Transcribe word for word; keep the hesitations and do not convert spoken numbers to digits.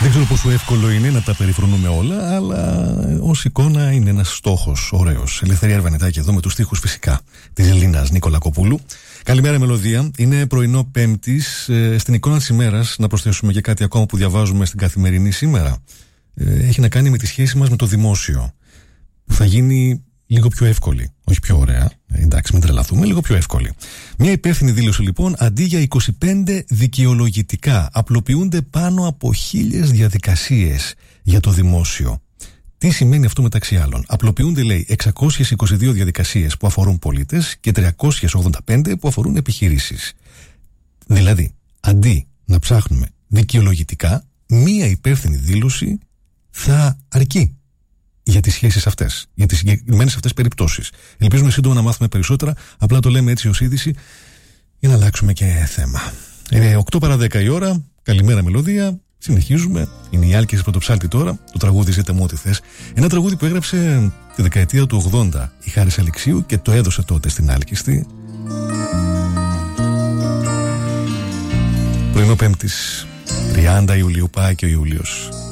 Δεν ξέρω πόσο εύκολο είναι να τα περιφρονούμε όλα, αλλά ως εικόνα είναι ένας στόχος ωραίος. Ελευθερία Αρβανιτάκη εδώ με τους στίχους φυσικά της Ελλήνας Νικολακοπούλου. Καλημέρα μελωδία. Είναι πρωινό Πέμπτης. Ε, στην εικόνα της ημέρας, να προσθέσουμε και κάτι ακόμα που διαβάζουμε στην Καθημερινή σήμερα. Ε, έχει να κάνει με τη σχέση μας με το δημόσιο, που θα γίνει λίγο πιο εύκολη. Όχι πιο ωραία, ε, εντάξει, μην τρελαθούμε, λίγο πιο εύκολη. Μια υπεύθυνη δήλωση λοιπόν, αντί για είκοσι πέντε δικαιολογητικά, απλοποιούνται πάνω από χίλιες διαδικασίες για το δημόσιο. Τι σημαίνει αυτό μεταξύ άλλων? Απλοποιούνται, λέει, εξακόσιες είκοσι δύο διαδικασίες που αφορούν πολίτες και τριακόσιες ογδόντα πέντε που αφορούν επιχειρήσεις. Δηλαδή, αντί να ψάχνουμε δικαιολογητικά, μία υπεύθυνη δήλωση θα αρκεί για τις σχέσεις αυτές, για τις συγκεκριμένες αυτές περιπτώσεις. Ελπίζουμε σύντομα να μάθουμε περισσότερα. Απλά το λέμε έτσι ως είδηση για να αλλάξουμε και θέμα. Είναι οκτώ παρά δέκα η ώρα. Καλημέρα μελωδία. Συνεχίζουμε. Είναι η Άλκης Πρωτοψάλτη τώρα. Το τραγούδι «Ζήτε μου ό,τι θες». Ένα τραγούδι που έγραψε τη δεκαετία του ογδόντα η Χάρης Αλεξίου και το έδωσε τότε στην Άλκηστη. Πρωινό Πέμπτης, τριάντα Ιουλίου, πάει και ο Ιούλιος.